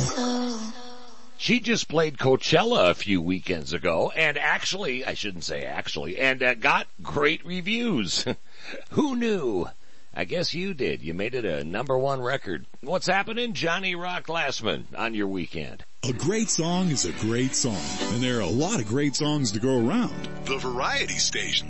She just played Coachella a few weekends ago, and actually, I shouldn't say actually, and got great reviews. Who knew? I guess you did. You made it a #1 record. What's happening? Johnny Rock Glassman on your weekend. A great song is a great song, and there are a lot of great songs to go around. The Variety Station.